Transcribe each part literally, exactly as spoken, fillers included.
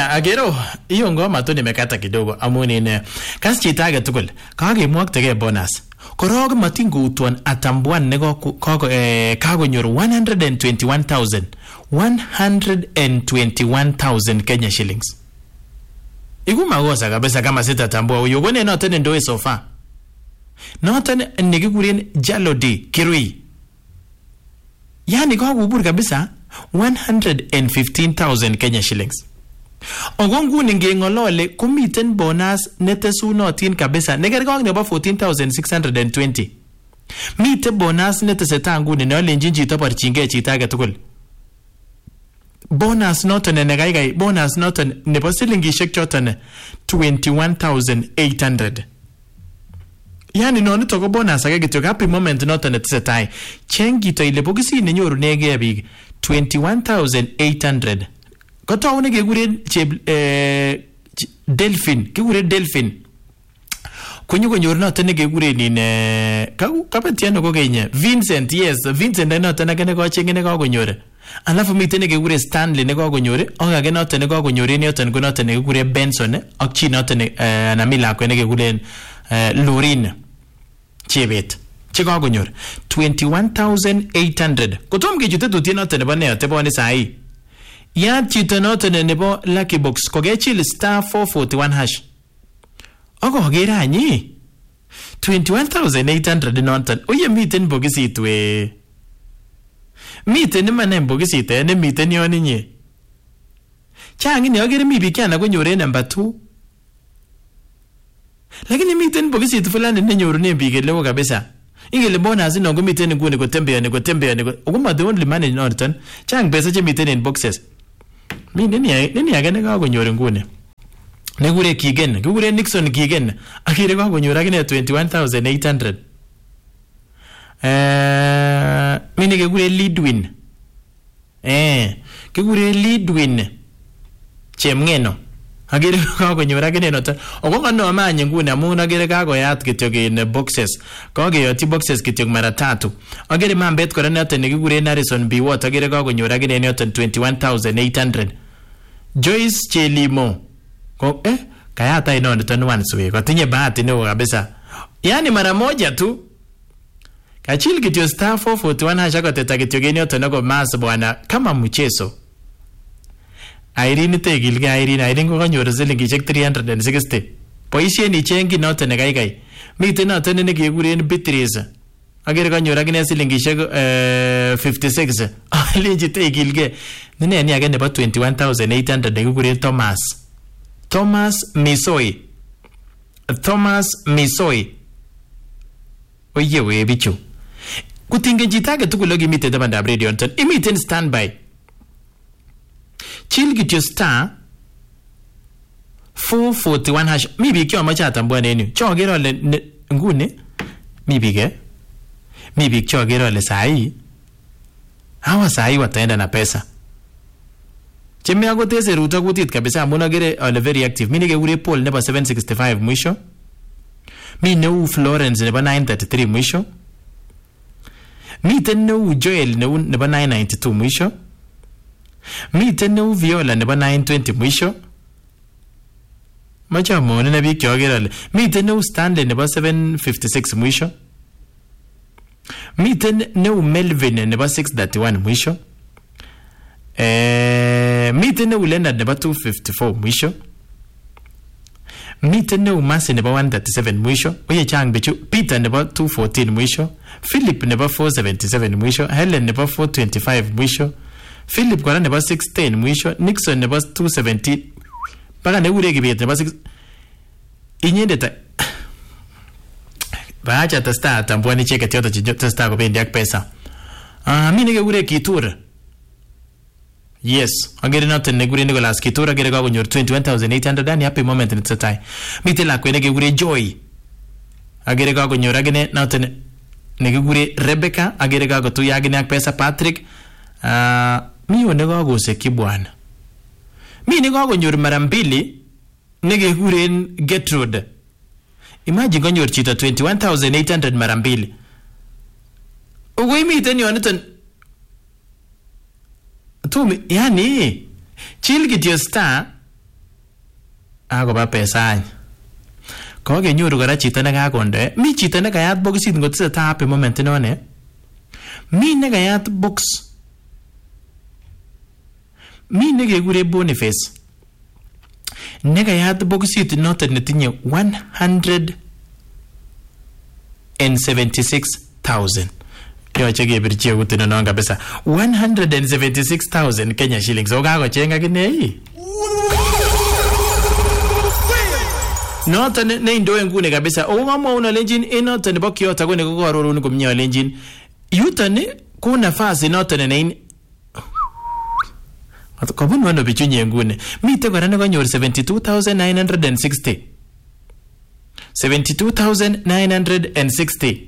Aya, agero, hiyo ngoma tu nimekata kidogo amu nini. Kasi chita age tugul, kakemwaktegei bonus. Korok matingutuan atambuan neko kako eh kakonyor one hundred twenty-one thousand. one hundred twenty-one thousand Kenya shillings. Iku makosa kabisa kama sitatambua huyo. Wone noten ndoe so far. Noten nikikuren Jalodi Kirui. Yani kakubur kabisa one hundred fifteen thousand Kenya shillings. Ogongu ningengolole kumiten bonus netesunotin kabisa nekerkong nebo fourteen thousand six hundred twenty. Mite bonus neteseta nguni neolenjin chito borchingei chito age tugul. Bonus noton ne gaigai bonus noton nebo silingishek choton twenty-one thousand eight hundred. Yani nonito ko bonus age kityo happy moment noton netesetai. Cheng kito ile bokisi nenyorunegei biik twenty-one thousand eight hundred. Kotaune kekuren eh Delphine, kekuren Delphine. Kunyo konyor noton nekekuren in eh kapetiano ko Kenya. Vincent, yes, Vincent noton age nekochenge nekakonyor. Alafu miten nekekuren Stanley nekakonyor, ak age noton nekakonyor noton ko noton nekekuren Benson ak chi noton eh Namila ko nekekuren eh Lorin Chebet. Chekakonyor twenty-one thousand eight hundred. Kotom kechute tutien noton nebo ne atebone sahi. Ya chito noton nebo Lucky Box kokechil star four forty-one hash. Ako agera anyi twenty-one thousand eight hundred noton. Oye miten bokisit we. Miten manen bokisit eh ne miten yon inye. Chang ni agere mi biik yana konyoren number two. Lakini miten bokisit fulani nenyorune biik leo kabisa. Ingele bonus ino ngomiten nguni kotembeani kotembeani okuma the only man in Norton. Chang pesa che miten in boxes. Mi nini nini age nekakonyor nguni. Nekure Kigen, kikure Nixon Kigen. Akire kakonyor akine twenty-one thousand eight hundred. Eh, mini kikure Lidwin. Eh, kikure Lidwin. Chemngeno. Akire kakonyor akine noton. Okonga no amanye nguni amu akire kakoyat kityo in boxes. Kakeyoti boxes kityo mara tatu. Akire mambet kora noton nekikure Harrison B. Watt akire kakonyor akine noton twenty-one thousand eight hundred. Joyce Chelimo. Ko eh kayata ino niton once we. Katinye bahati neo kabisa. Yani mara moja tu. Kachil kityo star four forty-one hash akoteta kityo geni yoto nako mas bwana kama mchezo. Irene tegilge Irene Irene ko kanyor silingishek three hundred sixty. Boisien ichengi noto ne gaigai. Miten noto ne nekekuren Beatrice. Agere kanyor akine silingishek uh, fifty-six. Alinji tegilge. Nene ni age nebo twenty-one thousand eight hundred nekekuren Thomas. Thomas Misoi. Thomas Misoi. Oye we bichu. Kutinge jitake tukul imite tabandab radio nton. Imiten standby. Chill kityo star four forty-one hash. Mi biik cho amache atambua enu. Cho agere ale nguni mi biik eh. Mi biik cho agere ale sahi. Hawa sahi wataenda na pesa. Chemi akotese ruta kutit kabisa amu agere ale very active. Mi nekekure Paul nebo seven sixty-five mwisho. Mi neu Florence nebo nine thirty-three mwisho. Miten neu Joel nebo nine ninety-two mwisho. Miten neu Viola nebo nine twenty mwisho. Macha mwone na biik kyogere ale. Miten neu Stanley nebo seven fifty-six mwisho. Miten neu Melvin nebo six thirty-one mwisho. Eh, miten neu Leonard nebo two fifty-four mwisho. Miten neu Masi nebo one thirty-seven mwisho. Oye chang bichu. Peter nebo two fourteen mwisho. Philip nebo four seventy-seven mwisho. Helen nebo four twenty-five mwisho. Philip kwa nebo six ten mwisho. Nixon nebo two seventeen. Paka neure kibet nebo six. Inyende ta Bacha testa tambuani cheke tiyoto chijo testa kubendi ak pesa. Ah, mine ke ure Kitur. Yes, agere noten ne gure Nicholas Kitur agere ka konyor twenty-one thousand eight hundred and happy moment in tsatai. Mite la kwene ke gure Joy. Agere ka konyor agene noten ne gure Rebecca agere ka kotu yagine ak pesa Patrick. Ah, mi one ka gose kibwana. Mi ne ka konyor mara mbili ne ke gure Gertrude. Imagine konyor chito twenty-one thousand eight hundred mara mbili. Ugo imiten yoniton Tumi, yani chill kityo star akoba pesa any kokenyoru kora chito nekakonde mi chito nekayat bokisit ngotesetai happy moment inone mi nekayat box mi nekekure Boniface nekayat bokisit noton netinye one hundred seventy-six thousand yoche kebirchi eut inonon kabisa one hundred seventy-six thousand Kenya shillings o kakocheng akine noton ne indoe ngune kabisa o kamwaun alenjin en noton nebo Kyoto ko nekokororun komye alenjin yuton ko nafasi noton ne kobun wano bichunye ngune mite kora nekonyor seventy-two thousand nine hundred sixty seventy-two thousand nine hundred sixty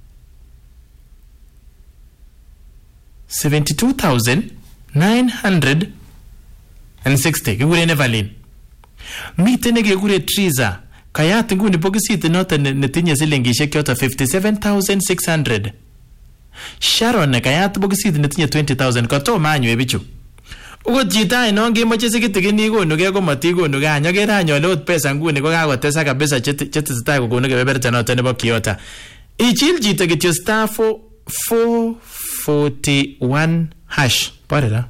seventy-two thousand nine hundred sixty kikure Nevalin mite nekekure Triza kayat nguni bokisit noton netinye silingishek choto fifty-seven thousand six hundred Sharon kayat bokisit netinye twenty thousand kotom anywe bichu ukot chito ainon kemoche sikitikini konuke komatikonu kany akere any ale ot pesa nguni ko kakotesak kabisa chetesetai kokonu kebeberta noton nebo Kyoto ichil chito kityo star four forty-one hash porera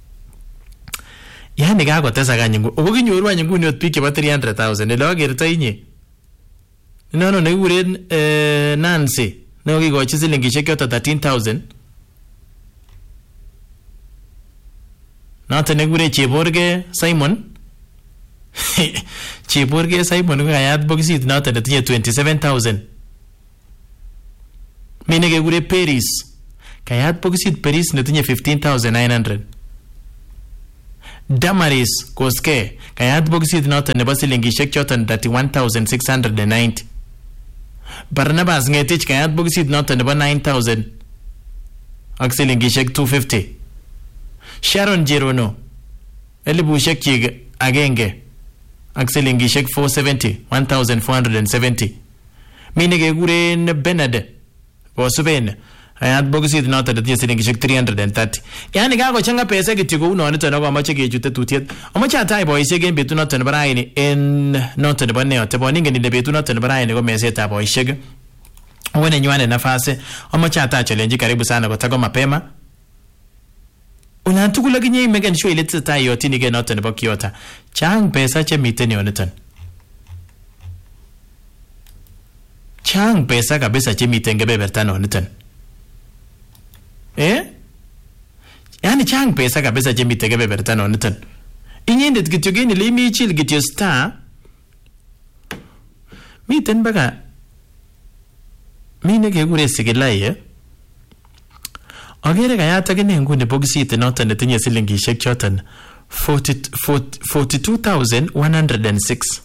yani kakotesak any nguni uko kinyoru any nguni ot biik chebo three hundred thousand ele akerto inye nono nekikuren eh, Nancy nekokikochi silingishek choto thirteen thousand noton nekure Cheborge Simon Cheborge Simon ko kayat bokisit noton netinye twenty-seven thousand mi nekekure Paris kayat bokisit Paris netinye fifteen thousand nine hundred Damaris Koske kayat bokisit noton nebo silingishek choton thirty-one thousand six hundred ninety Barnabas Ngetich kayat bokisit noton nebo nine thousand ak silingishek two fifty Sharon Jerono elibushek chik agenge ak silingishek four seventy one thousand four hundred seventy mi nekekuren Benard Bosuben ayat bokisit noton netinye silingishek three hundred thirty yani kakochanga pesa kityo kou noniton akomoche kechute tutiet amoche atai boisiek en betut noton nebo raini en noton nebo neotebon ingen ile betut noton nebo raini ko mesetab boisiek wene nywane nafasi amoche atai challenge karibu sana kotako mapema unan tugul akinye imeken sure ile tesetai yotinige noton nebo Kyoto chang pesa chemiten yoniton chang pesa kabisa chemiten kebeberta noniton eh yani chang pesa kabisa chemiten kebeberta noniton inyendet kityo gen ile imichil kityo star miten baka mi nekekure Sigilai eh agere kayat akine nguni bokisit noton netinye silingishek choton forty-two thousand one hundred six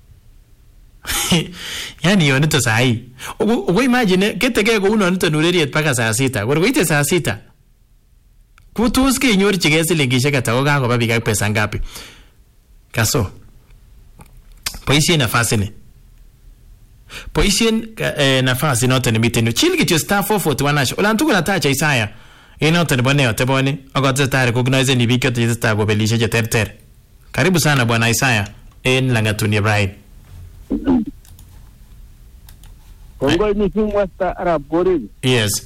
yani yonito sahi uko imagine keteke kou noniton ureriet paka saa sita kor koite saa sita kutos kenyorchigei silingishek ata ko kakoba biik ak pesa ngapi kaso boisien nafasi ni boisien eh, nafasi noton nemiten chil kityo star four forty-one hash olan tugul atacha Isaya inoton nebo neoteboni akotesetai recognize biik choto chetesetai kobelishe cheterter karibu sana bwana Isaya en Langatuni Ibrahim Kongoi missing wasta Arab Korea. Yes.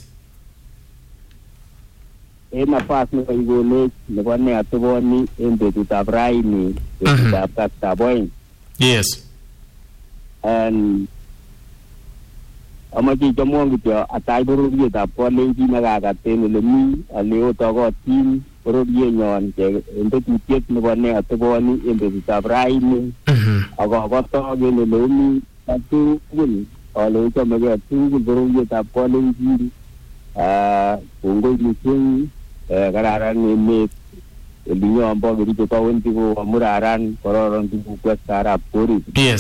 En nafas nebo ikonech nebo neoteboni en betutab raini betutab kastab. Yes. And amache chamwon kityo atach bororietab Kolenjin nekakaten ole mi ale otokotin bororienyon en betutiet nebo neoteboni en betutab raini akokotok en ole omi tugul ale ochamegei tugul bororietab Kolenjin kongoi missing kararan emet olinyon bo Kericho County ko amuraran kororon tuguk westa Arab Korea. Yes.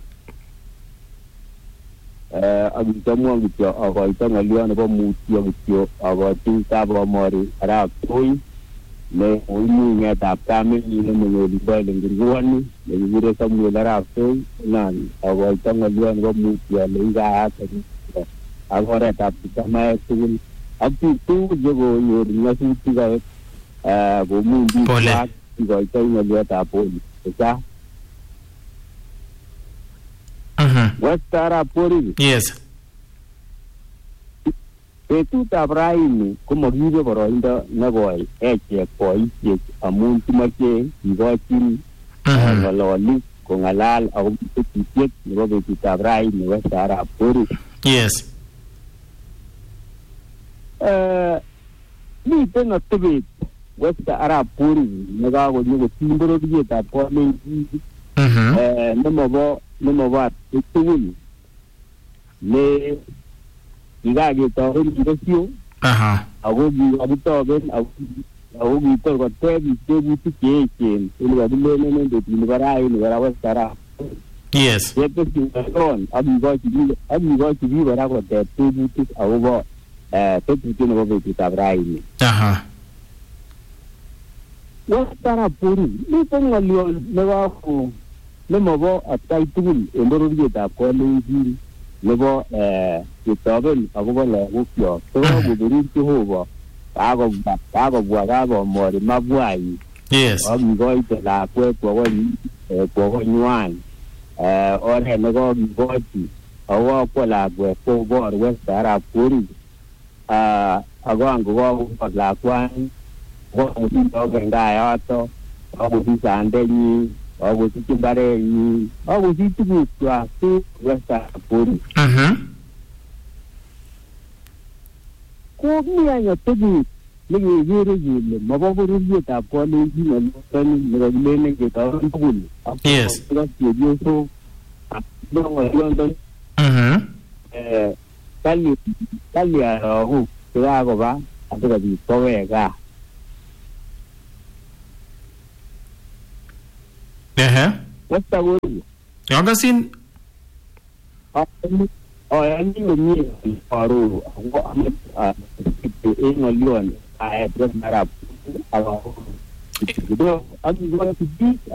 Akitamwon kityo akoito ng'olyo nebo mutyo kityo akotin Kabomori Arap Toi ne uingetab kamenyin nemenye olimbo Lengirwoni nekikure Samuel Arap Toi nan akoito ng'olyo nebo mutyo ale ikayat ak oretab kitamaet tugul ak biik tugul chekonyor nyasutik ak komuny biik ikoito ng'olyotab poli. West Arab Pori. Yes. Betutab raini komakibe boroindo nekoi echek boisiek amun kimoche kikochin ng'ololik kong'alal akobo tetutiet nebo betutab raini West Arab Pori. Yes. Miten atebet West Arab Pori nekakonyo kotim bororietab Kalenjin nemobo nemobo atebet tugul ne kikaketoben kirosio ako kikakitoben ako kitor koteb tebutik cheechen ele kakilenen en betut nebo raini kora West Arab. Yes. Ketesyin koron ak kikochi biik ak kikochi biik kora koteb tebutik akobo tetutiet nebo betutab raini. West Arab Pori miten ng'olyon nekako nemobo atkai tugul en bororietab Kalenjin nebo ketoben akobo lagokyok kokakoberir Jehova kakobwa kakobwa kakomori mabwai. Yes. ak kikoite lakwet kwo konywan oret nekakikochi ako kakwo lakwet kobor West Arab Pori ako angokakobor lakwani kokosich en gaa yoto akosich sandenyin akosich mbarenyin akosich tugukwak tugul West Arab Pori. Komi any atebet nekekere kele mobo bororietab Kalenjin olotoni nekakilenen ketoben tugul. Yes. Ak chepyosok nebo ng'olyondoni kalya lagok chekakoba asikobit kowek gaa. West Arab Pori. Yokosin ayani komie aroru ako en ng'olyon aet West Arab ak ak